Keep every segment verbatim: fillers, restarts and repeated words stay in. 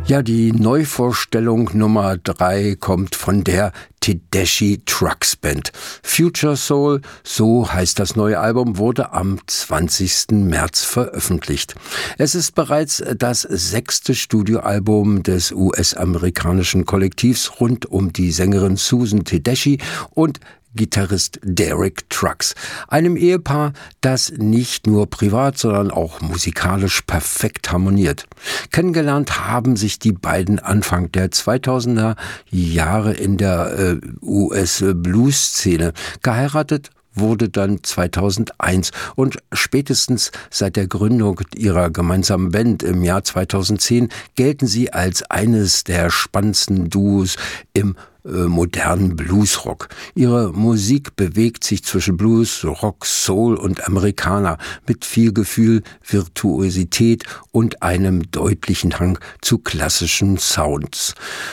Ja, die Neuvorstellung Nummer drei kommt von der Tedeschi Trucks Band. Future Soul, so heißt das neue Album, wurde am zwanzigsten März veröffentlicht. Es ist bereits das sechste Studioalbum des U S-amerikanischen Kollektivs rund um die Sängerin Susan Tedeschi und Gitarrist Derek Trucks, einem Ehepaar, das nicht nur privat, sondern auch musikalisch perfekt harmoniert. Kennengelernt haben sich die beiden Anfang der zweitausender Jahre in der äh, U S-Blues-Szene. Geheiratet wurde dann zweitausendeins und spätestens seit der Gründung ihrer gemeinsamen Band im Jahr zweitausendzehn gelten sie als eines der spannendsten Duos im modernen Bluesrock. Ihre Musik bewegt sich zwischen Blues, Rock, Soul und Amerikaner mit viel Gefühl, Virtuosität und einem deutlichen Hang zu klassischen Sounds.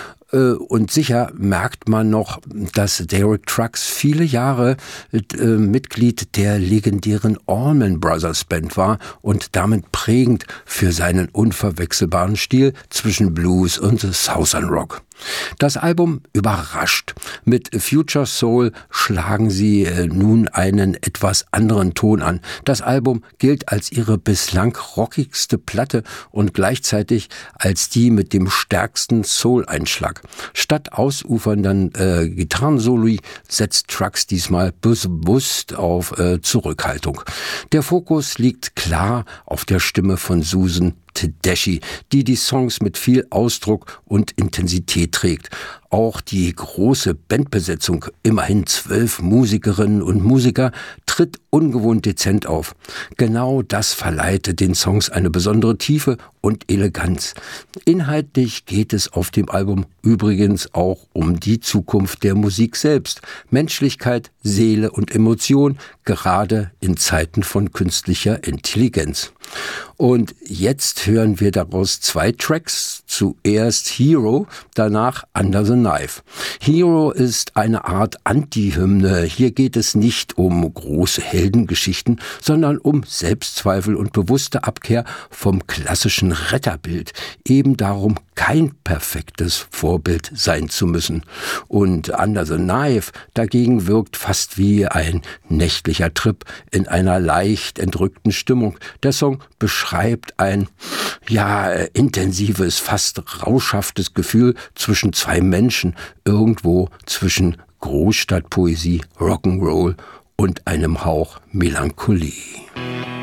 Und sicher merkt man noch, dass Derek Trucks viele Jahre äh, Mitglied der legendären Allman Brothers Band war und damit prägend für seinen unverwechselbaren Stil zwischen Blues und Southern Rock. Das Album überrascht. Mit Future Soul schlagen sie äh, nun einen etwas anderen Ton an. Das Album gilt als ihre bislang rockigste Platte und gleichzeitig als die mit dem stärksten Soul-Einschlag. Statt ausufernden äh, Gitarrensoli setzt Trucks diesmal bewusst auf äh, Zurückhaltung. Der Fokus liegt klar auf der Stimme von Susan Tedeschi, die die Songs mit viel Ausdruck und Intensität trägt. Auch die große Bandbesetzung, immerhin zwölf Musikerinnen und Musiker, tritt ungewohnt dezent auf. Genau das verleiht den Songs eine besondere Tiefe und Eleganz. Inhaltlich geht es auf dem Album übrigens auch um die Zukunft der Musik selbst. Menschlichkeit, Seele und Emotion, gerade in Zeiten von künstlicher Intelligenz. Und jetzt hören wir daraus zwei Tracks. Zuerst Hero, danach Under the Knife. Hero ist eine Art Anti-Hymne. Hier geht es nicht um große Heldengeschichten, sondern um Selbstzweifel und bewusste Abkehr vom klassischen Retterbild. Eben darum, kein perfektes Vorbild sein zu müssen. Und Under the Knife dagegen wirkt fast wie ein nächtlicher Trip in einer leicht entrückten Stimmung. Der Song beschreibt ein, ja, intensives, fast rauschhaftes Gefühl zwischen zwei Menschen, irgendwo zwischen Großstadtpoesie, Rock'n'Roll und einem Hauch Melancholie.